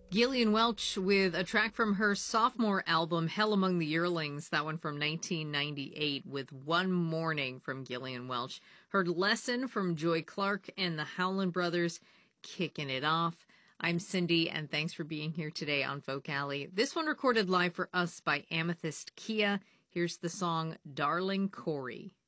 Gillian Welch with a track from her sophomore album, Hell Among the Yearlings, that one from 1998, with One Morning from Gillian Welch. Heard Lesson from Joy Clark and the Howland Brothers, kicking it off. I'm Cindy, and thanks for being here today on Folk Alley. This one recorded live for us by Amethyst Kia. Here's the song, Darling Corey.